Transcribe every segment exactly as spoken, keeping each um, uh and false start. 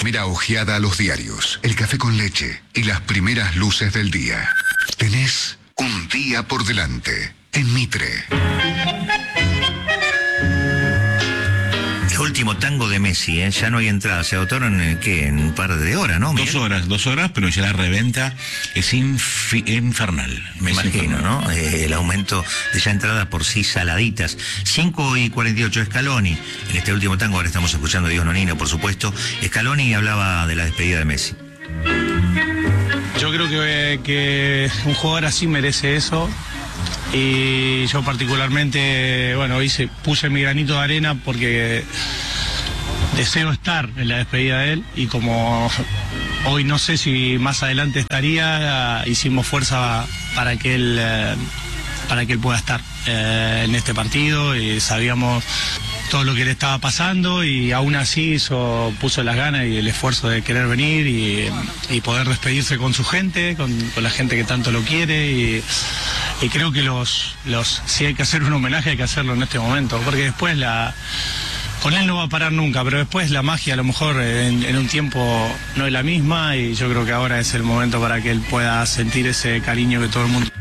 Mira ojeada a los diarios, el café con leche y las primeras luces del día. Tenés un día por delante en Mitre. El último tango de Messi, ¿eh? Ya no hay entrada, se agotaron en, ¿qué? En un par de horas, ¿no? Dos horas, dos horas, pero ya la reventa es infi- infernal. Me es imagino, infernal. ¿no? Eh, el aumento de ya entrada por sí saladitas. cinco y cuarenta y ocho, Scaloni. En este último tango ahora estamos escuchando a Diego Nonino, por supuesto. Scaloni hablaba de la despedida de Messi. Yo creo que, que un jugador así merece eso. Y yo particularmente, bueno, hice, puse mi granito de arena porque deseo estar en la despedida de él, y como hoy no sé si más adelante estaría, hicimos fuerza para que él eh, para que él pueda estar eh, en este partido, y sabíamos todo lo que le estaba pasando, y aún así hizo, puso las ganas y el esfuerzo de querer venir y, y poder despedirse con su gente, con, con la gente que tanto lo quiere, y, y creo que los, los si hay que hacer un homenaje hay que hacerlo en este momento, porque después la con él no va a parar nunca, pero después la magia a lo mejor en, en un tiempo no es la misma, y yo creo que ahora es el momento para que él pueda sentir ese cariño que todo el mundo.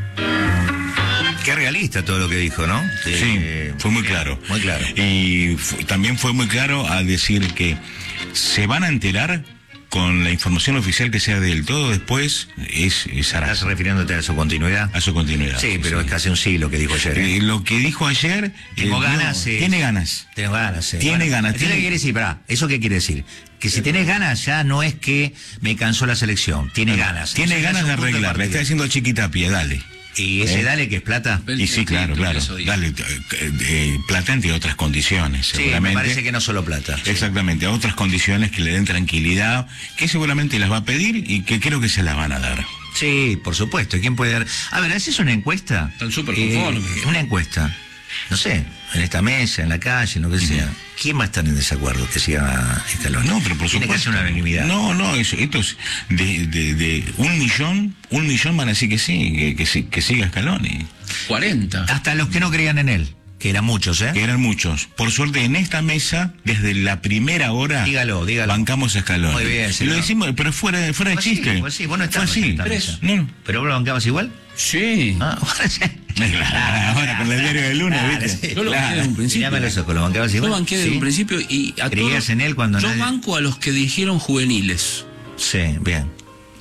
Qué realista todo lo que dijo, ¿no? Sí, Eh, fue muy claro. Muy claro. Y fu- también fue muy claro a decir que se van a enterar con la información oficial que sea de él. Todo después es, es ¿Estás Araza, refiriéndote a su continuidad? a su continuidad. Sí, pero es casi un siglo que dijo ayer. ¿eh? Eh, lo que dijo ayer... Tengo eh, ganas. no, eh, tiene ganas. Tengo ganas. eh. Tiene ganas, ¿Qué tiene- quiere decir? Pará, ¿eso qué quiere decir? Que si tenés ganas ya no es que me cansó la selección. Tiene ganas. Tiene O sea, ganas es de un punto arreglar. Le partida. está diciendo a Chiquitapia, dale. Y ese ¿Eh? dale que es plata. Y sí, claro, claro. Dale, eh, eh, plata entre otras condiciones, Sí, me seguramente. parece que no solo plata. Sí. Exactamente, a otras condiciones que le den tranquilidad, que seguramente las va a pedir y que creo que se las van a dar. Sí, por supuesto. ¿Quién puede dar? A ver, ¿haces una encuesta? Están súper Eh, conformes. una encuesta. No sé, en esta mesa, en la calle, en lo que sea. ¿Quién va a estar en desacuerdo que siga Scaloni? No, pero por Tiene que supuesto. ser una unanimidad. No, no, eso, esto es de, de, de un millón, un millón van a decir que sí, que, que, sí, que siga Scaloni. cuarenta. Hasta los que no creían en él, que eran muchos, ¿eh? Que eran muchos. Por suerte, en esta mesa, desde la primera hora, Dígalo, dígalo. bancamos a Scaloni. Muy bien, Y señor. lo decimos, pero fuera, fuera de Pues sí, chiste. pues sí, vos no Fue estabas en así. esta mesa. No, no. ¿Pero vos lo bancabas igual? Sí. Ah, Claro, ahora con el diario de lunes, Claro, ¿viste? sí. Yo lo banqué desde un principio. Mirame los ojos, ¿lo bancabas Yo igual? banqué desde Sí. un principio y a ¿Creías todos- en él cuando Yo nadie- banco a los que dijeron juveniles. Sí, bien.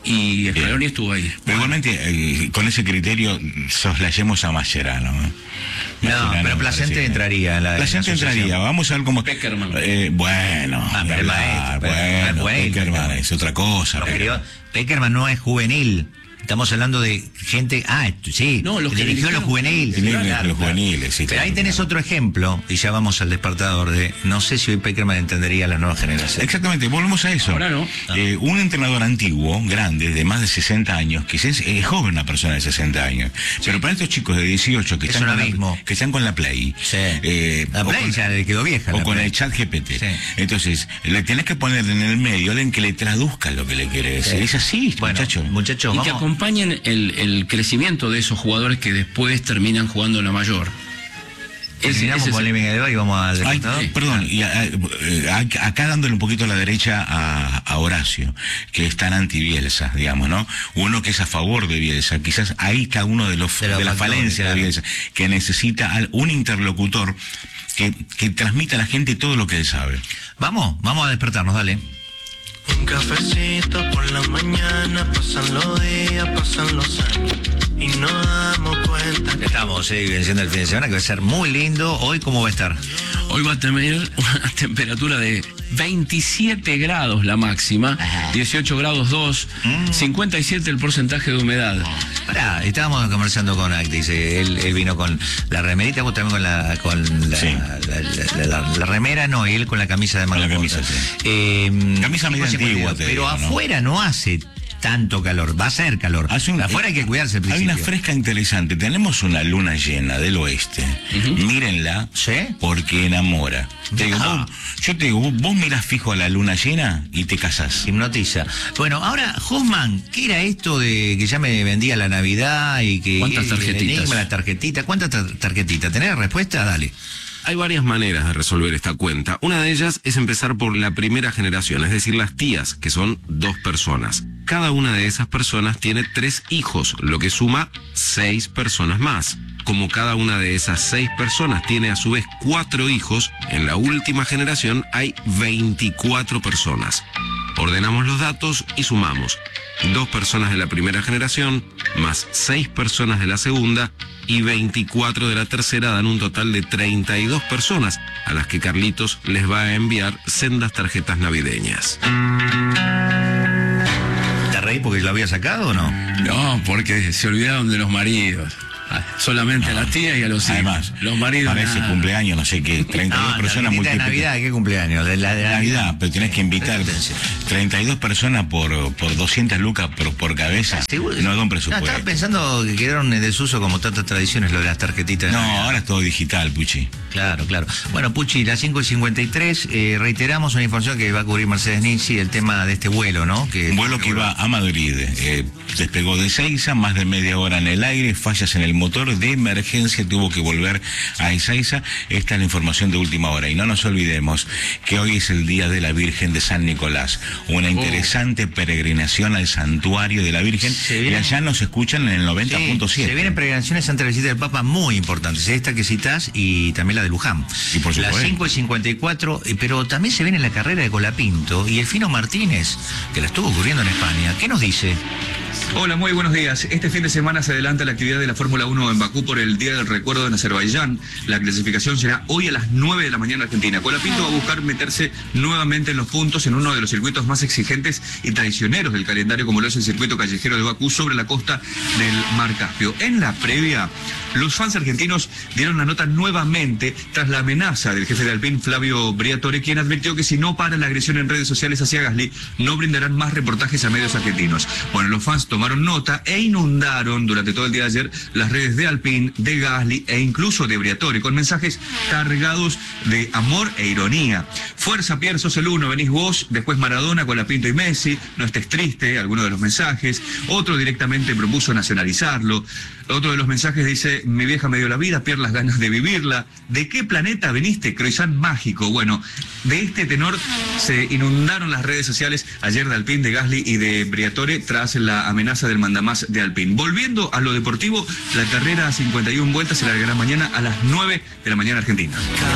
Y Scaloni estuvo ahí. Pero igualmente, eh, con ese criterio, soslayemos a Mascherano. ¿no? No, Mascherano pero me Placente parece que- entraría en la. en la Placente asociación. entraría, vamos a ver cómo... Peckerman. Eh, bueno, Ah, ni pero el hablar, maestro, pero- bueno, bueno, Peckerman pero- es otra cosa. Lo pero- crió- Peckerman no es juvenil. Estamos hablando de gente. Ah, esto- sí. No, los que dirigió a los dirigieron- juveniles. Sí, sí, los claro, claro. juveniles, sí, Pero claro, ahí tenés claro. otro ejemplo, y ya vamos al despertador de. No sé si hoy Peckerman entendería a las nuevas generaciones. Exactamente, volvemos a eso. Ahora no. Eh, un entrenador antiguo, grande, de más de sesenta años, quizás es joven una persona de sesenta años, pero para estos chicos de dieciocho que, Es están un con, abismo. la, que están con la Play, Sí. eh, La o Play con- ya le quedó vieja. o la con Play. el chat G P T. Sí. Entonces, le tenés que poner en el medio alguien que le traduzca lo que le quiere decir. Sí. Es así, Bueno, muchacho. muchachos, Y que vamos. acompañen el, el crecimiento de esos jugadores que después terminan jugando en la mayor. Ese- Terminamos ese es con el- el de hoy y vamos al Ay, despertador. eh, perdón, y a- a- a- acá dándole un poquito a la derecha a, a Horacio, que es tan anti-Bielsa, digamos, ¿no? Uno que es a favor de Bielsa, quizás ahí está uno de los De de, los las factores, falencias claro. de Bielsa, que necesita al- un interlocutor que, que transmita a la gente todo lo que él sabe. Vamos, vamos a despertarnos, dale. Un cafecito por la mañana, pasan los días, pasan los años y nos damos cuenta. Ya estamos eh, venciendo el fin de semana, que va a ser muy lindo. Hoy, ¿cómo va a estar? Hoy va a tener una temperatura de veintisiete grados la máxima, dieciocho grados dos, cincuenta y siete el porcentaje de humedad. Pará, estábamos conversando con Actis, eh, él, él vino con la remerita, vos también con la con la, Sí. la, la- la- la- la remera, no, y él con la camisa de manga Con la corta. camisa, sí. Eh, Camisa medio tipo antigua, cincuenta y dos, te pero digo, ¿no? afuera no hace tanto calor, va a ser calor. Hace un- Afuera hay que cuidarse al Hay principio. una fresca interesante. Tenemos una luna llena del oeste. Mírenla, ¿Sí? porque enamora. Te digo, Ah. vos- yo te digo, vos, vos mirás fijo a la luna llena y te casás. Hipnotiza. Bueno, ahora, Hoffman, ¿qué era esto de que ya me vendía la Navidad y que... ¿Cuántas el tarjetitas? enigma, la tarjetita? ¿Cuántas tar- tarjetitas? ¿Tenés respuesta? Dale. Hay varias maneras de resolver esta cuenta. Una de ellas es empezar por la primera generación, es decir, las tías, que son dos personas. Cada una de esas personas tiene tres hijos, lo que suma seis personas más. Como cada una de esas seis personas tiene a su vez cuatro hijos, en la última generación hay veinticuatro personas. Ordenamos los datos y sumamos. Dos personas de la primera generación, más seis personas de la segunda y veinticuatro de la tercera dan un total de treinta y dos personas a las que Carlitos les va a enviar sendas tarjetas navideñas. ¿Te reí porque lo había sacado o no? No, porque se olvidaron de los maridos. Solamente no, a las tías y a los hijos. Además, los maridos. Parece nada. Cumpleaños, no sé qué, treinta y dos no, personas multiplicadas. De Navidad, ¿qué cumpleaños? De la de Navidad, Navidad, pero tenés que invitar treinta y dos personas por, por doscientas lucas por, por cabeza. ¿Seguro? No da un No, presupuesto. estaba pensando que quedaron en desuso como tantas tradiciones lo de las tarjetitas. No, de Navidad. ahora es todo digital, Puchi. Claro, claro. Bueno, Puchi, las cinco y cincuenta y tres, eh, reiteramos una información que va a cubrir Mercedes Nisi, el tema de este vuelo, ¿no? Que un vuelo que iba a Madrid. Eh, despegó de Ezeiza, más de media hora en el aire, fallas en el motor de emergencia, tuvo que volver a Ezeiza. Esta es la información de última hora. Y no nos olvidemos que hoy es el día de la Virgen de San Nicolás. Una interesante oh. peregrinación al santuario de la Virgen. Vienen, y allá nos escuchan en el noventa punto siete. Sí, se vienen peregrinaciones ante la visita del Papa muy importantes. Esta que citás y también la de Luján. Y por supuesto. Las cinco y cincuenta y cuatro, pero también se viene la carrera de Colapinto y el Fino Martínez, que la estuvo cubriendo en España. ¿Qué nos dice? Hola, muy buenos días. Este fin de semana se adelanta la actividad de la Fórmula uno en Bakú por el Día del Recuerdo en Azerbaiyán. La clasificación será hoy a las nueve de la mañana Argentina. Colapinto va a buscar meterse nuevamente en los puntos en uno de los circuitos más exigentes y traicioneros del calendario, como lo es el circuito callejero de Bakú sobre la costa del Mar Caspio. En la previa, los fans argentinos dieron una nota nuevamente tras la amenaza del jefe de Alpine, Flavio Briatore, quien advirtió que si no para la agresión en redes sociales hacia Gasly, no brindarán más reportajes a medios argentinos. Bueno, los fans tomaron nota e inundaron durante todo el día de ayer las redes de Alpine, de Gasly e incluso de Briatore con mensajes cargados de amor e ironía. Fuerza, Pierre, sos el uno, venís vos, después Maradona, Colapinto y Messi, no estés triste, alguno de los mensajes. Otro directamente propuso nacionalizarlo. Otro de los mensajes dice, mi vieja me dio la vida, Pierre las ganas de vivirla. ¿De qué planeta veniste? Croissant mágico. Bueno, de este tenor se inundaron las redes sociales ayer de Alpine, de Gasly y de Briatore tras la amenaza del mandamás de Alpine. Volviendo a lo deportivo, la carrera a cincuenta y una vueltas se largará mañana a las nueve de la mañana Argentina.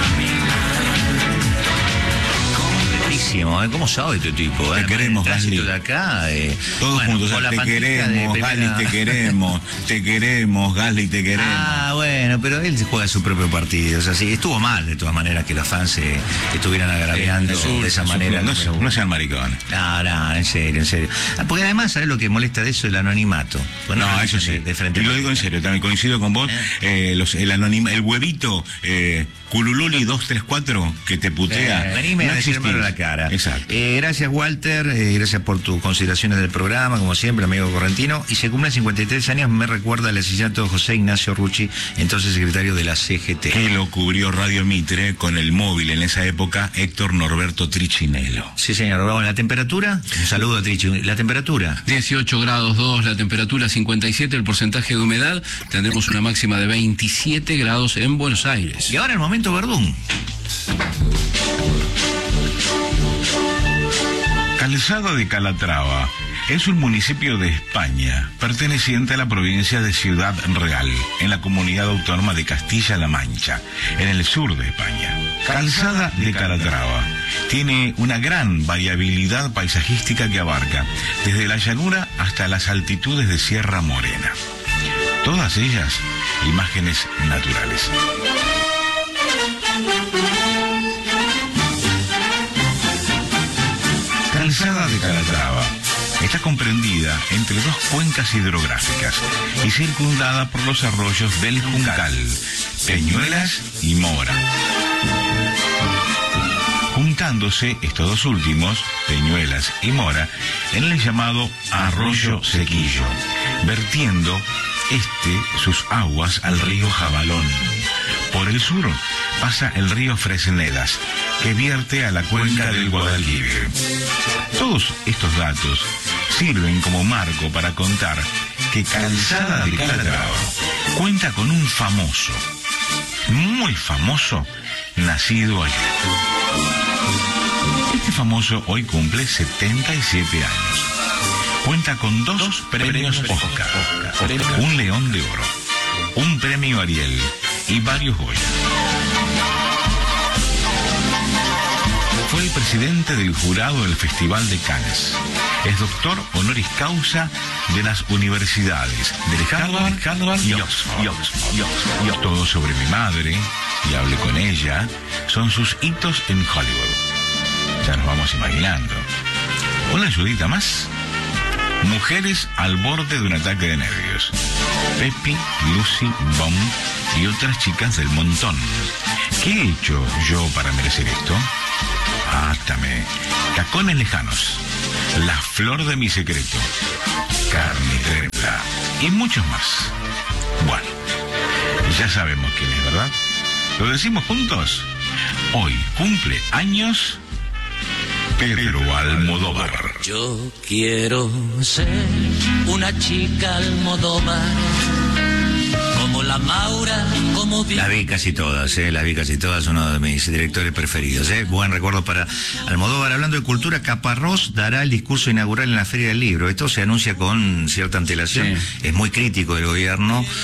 ¿eh? ¿Cómo sabe este tipo? Te ¿eh? queremos, Gasly. De acá, eh, todos bueno, juntos, te queremos, Gasly, te queremos, te queremos, Gasly, te queremos. Ah, bueno, pero él juega su propio partido. O sea, sí, estuvo mal de todas maneras que los fans se estuvieran agraviando eh, sur, de esa manera. No, no, no sean maricones. No, no, en serio, en serio. Ah, porque además, ¿sabes lo que molesta de eso? El anonimato. Bueno, no, eso sí. De, de frente y lo digo en serio, también coincido con vos. Eh. Eh, los, el, anonima, el huevito eh, Culululi dos tres cuatro que te putea. Eh, venime no a decírmelo la cara. Exacto. Eh, gracias, Walter. Eh, gracias por tus consideraciones del programa, como siempre, amigo correntino. Y se cumplen cincuenta y tres años, me recuerda el asesinato de José Ignacio Rucci, entonces secretario de la C G T. Que lo cubrió Radio Mitre con el móvil en esa época, Héctor Norberto Trichinello. Sí, señor. Vamos, ¿la temperatura? Un saludo a Trichi. ¿La temperatura? dieciocho grados dos, la temperatura cincuenta y siete, el porcentaje de humedad. Tendremos una máxima de veintisiete grados en Buenos Aires. Y ahora el momento Verdún. Calzada de Calatrava es un municipio de España, perteneciente a la provincia de Ciudad Real, en la comunidad autónoma de Castilla-La Mancha, en el sur de España. Calzada de Calatrava tiene una gran variabilidad paisajística que abarca desde la llanura hasta las altitudes de Sierra Morena. Todas ellas imágenes naturales. Calzada de Calatrava está comprendida entre dos cuencas hidrográficas y circundada por los arroyos del Juncal, Peñuelas y Mora. Juntándose estos dos últimos, Peñuelas y Mora, en el llamado Arroyo Sequillo, vertiendo este sus aguas al río Jabalón. Por el sur pasa el río Fresnedas, que vierte a la cuenca del Guadalquivir. Todos estos datos sirven como marco para contar que Calzada de Calatrava cuenta con un famoso, muy famoso, nacido ayer. Este famoso hoy cumple setenta y siete años. Cuenta con dos, dos premios Oscar, Oscar, un León de Oro, un premio Ariel y varios Goya. Fue el presidente del jurado del Festival de Cannes. Es doctor honoris causa de las universidades de Harvard, Harvard y Oxford. Todo sobre mi madre, y hablé con ella, son sus hitos en Hollywood. Ya nos vamos imaginando. Una ayudita más. Mujeres al borde de un ataque de nervios. Pepi, Lucy, Bomb y otras chicas del montón. ¿Qué he hecho yo para merecer esto? Átame. Tacones lejanos. La flor de mi secreto. Carne tremenda. Y muchos más. Bueno, ya sabemos quién es, ¿verdad? ¿Lo decimos juntos? Hoy cumple años Pedro Almodóvar. Yo quiero ser una chica Almodóvar, como la Maura, como... Las vi casi todas, eh, las vi casi todas, uno de mis directores preferidos. Eh. Buen recuerdo para Almodóvar. Hablando de cultura, Caparrós dará el discurso inaugural en la Feria del Libro. Esto se anuncia con cierta antelación, sí. Es muy crítico del gobierno.